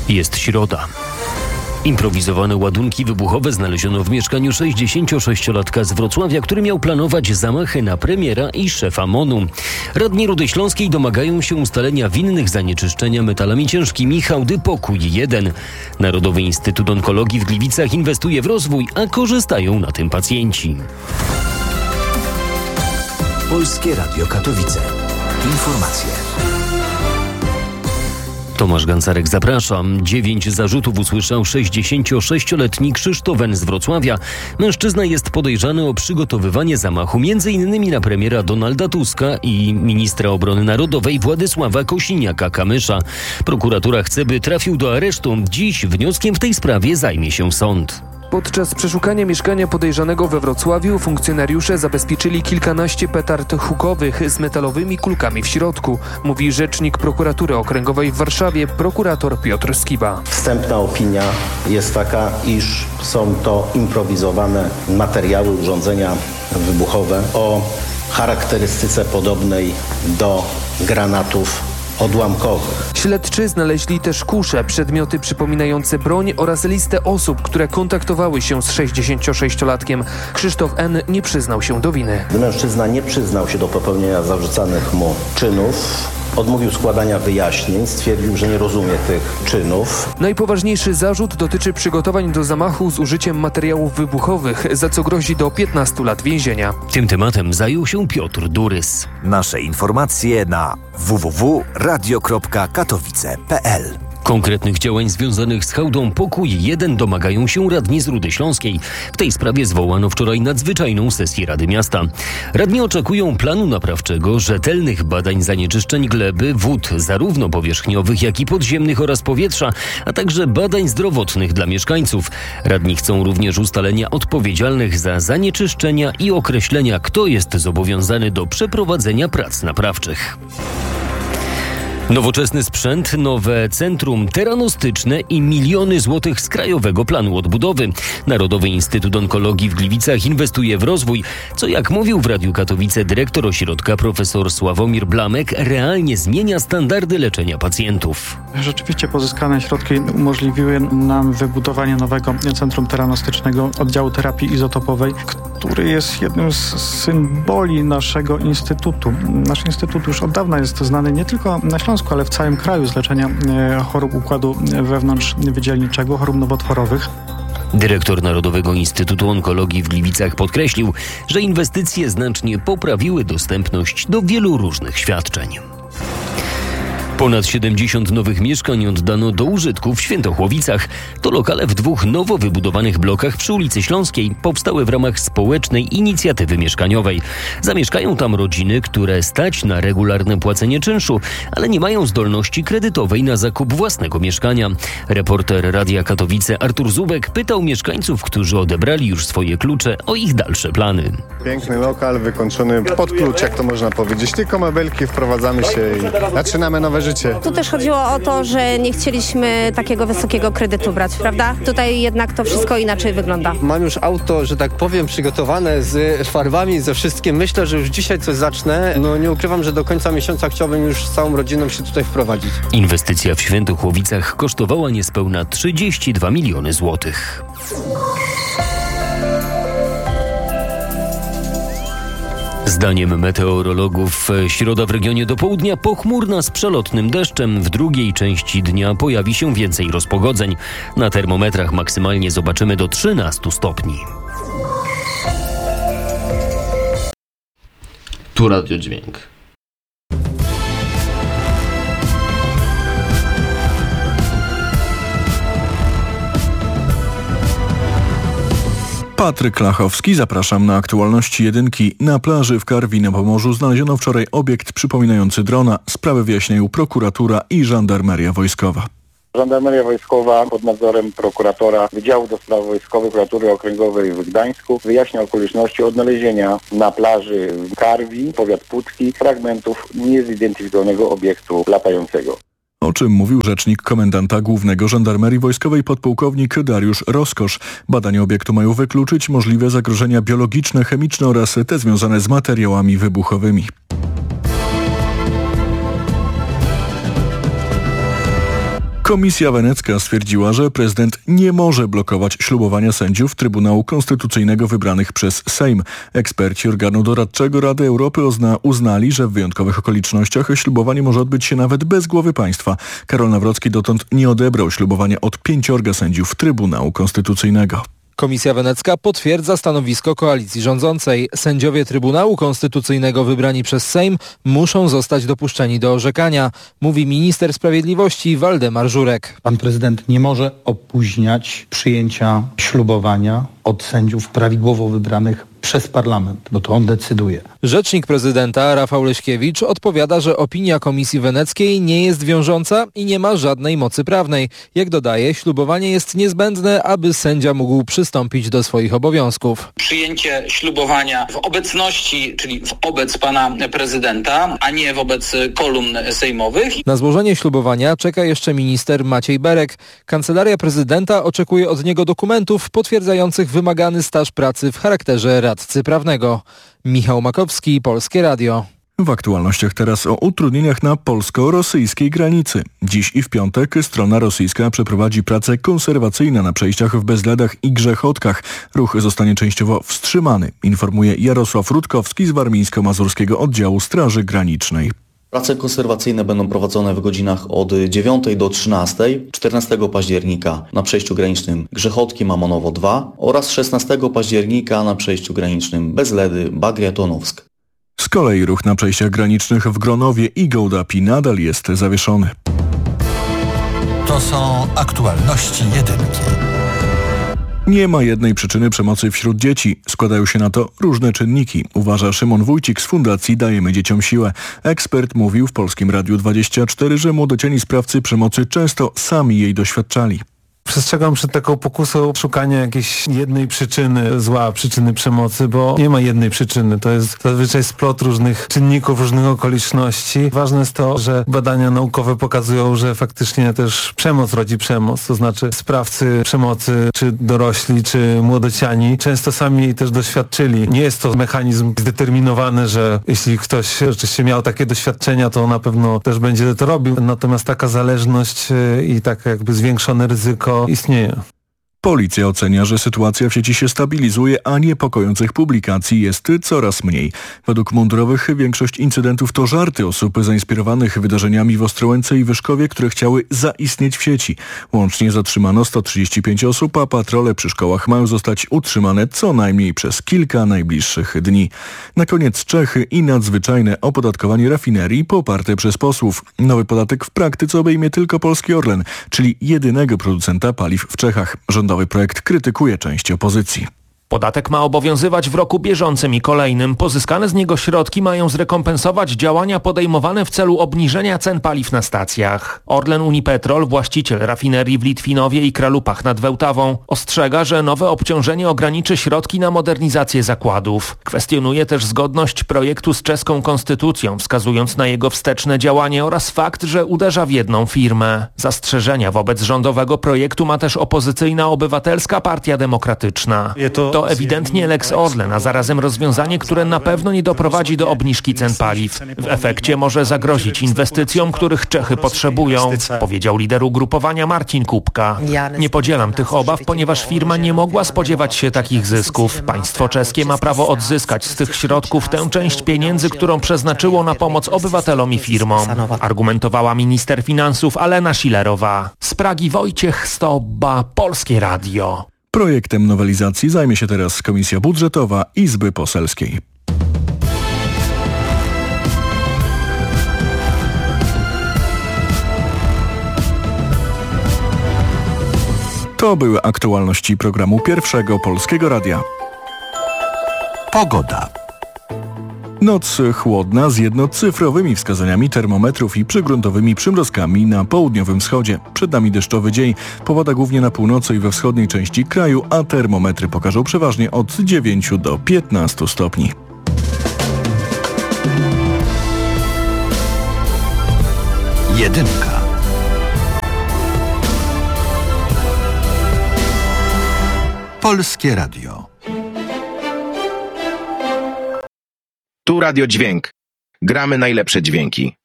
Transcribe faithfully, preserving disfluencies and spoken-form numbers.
Jest środa. Improwizowane ładunki wybuchowe znaleziono w mieszkaniu sześćdziesięciosześciolatka z Wrocławia, który miał planować zamachy na premiera i szefa MON-u. Radni Rudy Śląskiej domagają się ustalenia winnych zanieczyszczenia metalami ciężkimi hałdy Pokój jeden. Narodowy Instytut Onkologii w Gliwicach inwestuje w rozwój, a korzystają na tym pacjenci. Polskie Radio Katowice. Informacje. Tomasz Gancarek, zapraszam. Dziewięć zarzutów usłyszał sześćdziesięciosześcioletni Krzysztof N. z Wrocławia. Mężczyzna jest podejrzany o przygotowywanie zamachu między innymi na premiera Donalda Tuska i ministra obrony narodowej Władysława Kosiniaka-Kamysza. Prokuratura chce, by trafił do aresztu. Dziś wnioskiem w tej sprawie zajmie się sąd. Podczas przeszukania mieszkania podejrzanego we Wrocławiu funkcjonariusze zabezpieczyli kilkanaście petard hukowych z metalowymi kulkami w środku, mówi rzecznik prokuratury okręgowej w Warszawie, prokurator Piotr Skiba. Wstępna opinia jest taka, iż są to improwizowane materiały, urządzenia wybuchowe o charakterystyce podobnej do granatów odłamkowych. Śledczy znaleźli też kusze, przedmioty przypominające broń oraz listę osób, które kontaktowały się z sześćdziesięciosześciolatkiem. Krzysztof N. nie przyznał się do winy. Mężczyzna nie przyznał się do popełnienia zarzucanych mu czynów. Odmówił składania wyjaśnień, stwierdził, że nie rozumie tych czynów. Najpoważniejszy zarzut dotyczy przygotowań do zamachu z użyciem materiałów wybuchowych, za co grozi do piętnastu lat więzienia. Tym tematem zajął się Piotr Durys. Nasze informacje na w w w kropka radio kropka katowice kropka p l. Konkretnych działań związanych z hałdą Pokój jeden domagają się radni z Rudy Śląskiej. W tej sprawie zwołano wczoraj nadzwyczajną sesję Rady Miasta. Radni oczekują planu naprawczego, rzetelnych badań zanieczyszczeń gleby, wód, zarówno powierzchniowych, jak i podziemnych oraz powietrza, a także badań zdrowotnych dla mieszkańców. Radni chcą również ustalenia odpowiedzialnych za zanieczyszczenia i określenia, kto jest zobowiązany do przeprowadzenia prac naprawczych. Nowoczesny sprzęt, nowe centrum teranostyczne i miliony złotych z Krajowego Planu Odbudowy. Narodowy Instytut Onkologii w Gliwicach inwestuje w rozwój, co jak mówił w Radiu Katowice dyrektor ośrodka profesor Sławomir Blamek, realnie zmienia standardy leczenia pacjentów. Rzeczywiście pozyskane środki umożliwiły nam wybudowanie nowego centrum teranostycznego oddziału terapii izotopowej, który jest jednym z symboli naszego instytutu. Nasz instytut już od dawna jest znany nie tylko na Śląsku, ale w całym kraju z leczenia chorób układu wewnątrzwydzielniczego, chorób nowotworowych. Dyrektor Narodowego Instytutu Onkologii w Gliwicach podkreślił, że inwestycje znacznie poprawiły dostępność do wielu różnych świadczeń. Ponad siedemdziesiąt nowych mieszkań oddano do użytku w Świętochłowicach. To lokale w dwóch nowo wybudowanych blokach przy ulicy Śląskiej powstały w ramach społecznej inicjatywy mieszkaniowej. Zamieszkają tam rodziny, które stać na regularne płacenie czynszu, ale nie mają zdolności kredytowej na zakup własnego mieszkania. Reporter Radia Katowice Artur Zubek pytał mieszkańców, którzy odebrali już swoje klucze, o ich dalsze plany. Piękny lokal, wykończony pod klucz, jak to można powiedzieć. Tylko mebelki, wprowadzamy się i zaczynamy nowe życie. Tu też chodziło o to, że nie chcieliśmy takiego wysokiego kredytu brać, prawda? Tutaj jednak to wszystko inaczej wygląda. Mam już auto, że tak powiem, przygotowane z farbami, ze wszystkim. Myślę, że już dzisiaj coś zacznę. No nie ukrywam, że do końca miesiąca chciałbym już z całą rodziną się tutaj wprowadzić. Inwestycja w Świętochłowicach kosztowała niespełna trzydzieści dwa miliony złotych. Zdaniem meteorologów środa w regionie do południa pochmurna z przelotnym deszczem. W drugiej części dnia pojawi się więcej rozpogodzeń. Na termometrach maksymalnie zobaczymy do trzynastu stopni. Tu Radio Dźwięk. Patryk Lachowski, zapraszam na aktualności jedynki. Na plaży w Karwi na Pomorzu znaleziono wczoraj obiekt przypominający drona. Sprawę wyjaśniają prokuratura i żandarmeria wojskowa. Żandarmeria Wojskowa pod nadzorem prokuratora Wydziału do Spraw Wojskowych Prokuratury Okręgowej w Gdańsku wyjaśnia okoliczności odnalezienia na plaży w Karwi, powiat Pucki, fragmentów niezidentyfikowanego obiektu latającego. O czym mówił rzecznik komendanta głównego Żandarmerii Wojskowej podpułkownik Dariusz Roskosz. Badania obiektu mają wykluczyć możliwe zagrożenia biologiczne, chemiczne oraz te związane z materiałami wybuchowymi. Komisja Wenecka stwierdziła, że prezydent nie może blokować ślubowania sędziów Trybunału Konstytucyjnego wybranych przez Sejm. Eksperci organu doradczego Rady Europy uzna, uznali, że w wyjątkowych okolicznościach ślubowanie może odbyć się nawet bez głowy państwa. Karol Nawrocki dotąd nie odebrał ślubowania od pięciorga sędziów Trybunału Konstytucyjnego. Komisja Wenecka potwierdza stanowisko koalicji rządzącej. Sędziowie Trybunału Konstytucyjnego wybrani przez Sejm muszą zostać dopuszczeni do orzekania, mówi minister sprawiedliwości Waldemar Żurek. Pan prezydent nie może opóźniać przyjęcia ślubowania od sędziów prawidłowo wybranych przez parlament, bo to on decyduje. Rzecznik prezydenta Rafał Leśkiewicz odpowiada, że opinia Komisji Weneckiej nie jest wiążąca i nie ma żadnej mocy prawnej. Jak dodaje, ślubowanie jest niezbędne, aby sędzia mógł przystąpić do swoich obowiązków. Przyjęcie ślubowania w obecności, czyli wobec pana prezydenta, a nie wobec kolumn sejmowych. Na złożenie ślubowania czeka jeszcze minister Maciej Berek. Kancelaria prezydenta oczekuje od niego dokumentów potwierdzających wymagany staż pracy w charakterze radcy prawnego. Michał Makowski, Polskie Radio. W aktualnościach teraz o utrudnieniach na polsko-rosyjskiej granicy. Dziś i w piątek strona rosyjska przeprowadzi prace konserwacyjne na przejściach w Bezledach i Grzechotkach. Ruch zostanie częściowo wstrzymany, informuje Jarosław Rutkowski z warmińsko-mazurskiego oddziału Straży Granicznej. Prace konserwacyjne będą prowadzone w godzinach od dziewiątej do trzynastej, czternastego października na przejściu granicznym Grzechotki Mamonowo dwa oraz szesnastego października na przejściu granicznym Bezledy Bagriatonowsk. Z kolei ruch na przejściach granicznych w Gronowie i Gołdapi nadal jest zawieszony. To są aktualności jedynki. Nie ma jednej przyczyny przemocy wśród dzieci. Składają się na to różne czynniki, uważa Szymon Wójcik z Fundacji Dajemy Dzieciom Siłę. Ekspert mówił w Polskim Radiu dwadzieścia cztery, że młodociani sprawcy przemocy często sami jej doświadczali. Przestrzegam przed taką pokusą szukania jakiejś jednej przyczyny zła, przyczyny przemocy, bo nie ma jednej przyczyny. To jest zazwyczaj splot różnych czynników, różnych okoliczności. Ważne jest to, że badania naukowe pokazują, że faktycznie też przemoc rodzi przemoc. To znaczy sprawcy przemocy, czy dorośli, czy młodociani, często sami jej też doświadczyli. Nie jest to mechanizm zdeterminowany, że jeśli ktoś rzeczywiście miał takie doświadczenia, to na pewno też będzie to robił. Natomiast taka zależność i tak jakby zwiększone ryzyko istnieje. Policja ocenia, że sytuacja w sieci się stabilizuje, a niepokojących publikacji jest coraz mniej. Według mundurowych większość incydentów to żarty osób zainspirowanych wydarzeniami w Ostrołęce i Wyszkowie, które chciały zaistnieć w sieci. Łącznie zatrzymano sto trzydzieści pięć osób, a patrole przy szkołach mają zostać utrzymane co najmniej przez kilka najbliższych dni. Na koniec Czechy i nadzwyczajne opodatkowanie rafinerii poparte przez posłów. Nowy podatek w praktyce obejmie tylko polski Orlen, czyli jedynego producenta paliw w Czechach. Rządowy projekt krytykuje część opozycji. Podatek ma obowiązywać w roku bieżącym i kolejnym. Pozyskane z niego środki mają zrekompensować działania podejmowane w celu obniżenia cen paliw na stacjach. Orlen Unipetrol, właściciel rafinerii w Litwinowie i Kralupach nad Wełtawą, ostrzega, że nowe obciążenie ograniczy środki na modernizację zakładów. Kwestionuje też zgodność projektu z czeską konstytucją, wskazując na jego wsteczne działanie oraz fakt, że uderza w jedną firmę. Zastrzeżenia wobec rządowego projektu ma też opozycyjna Obywatelska Partia Demokratyczna. To ewidentnie Lex Orlen, a zarazem rozwiązanie, które na pewno nie doprowadzi do obniżki cen paliw. W efekcie może zagrozić inwestycjom, których Czechy potrzebują, powiedział lider ugrupowania Marcin Kupka. Nie podzielam tych obaw, ponieważ firma nie mogła spodziewać się takich zysków. Państwo czeskie ma prawo odzyskać z tych środków tę część pieniędzy, którą przeznaczyło na pomoc obywatelom i firmom, argumentowała minister finansów Alena Schillerowa. Z Pragi Wojciech Stobba, Polskie Radio. Projektem nowelizacji zajmie się teraz Komisja Budżetowa Izby Poselskiej. To były aktualności programu Pierwszego Polskiego Radia. Pogoda. Noc chłodna z jednocyfrowymi wskazaniami termometrów i przygruntowymi przymrozkami na południowym wschodzie. Przed nami deszczowy dzień. Pogoda głównie na północy i we wschodniej części kraju, a termometry pokażą przeważnie od dziewięciu do piętnastu stopni. Jedynka. Polskie Radio. Tu Radio Dźwięk. Gramy najlepsze dźwięki.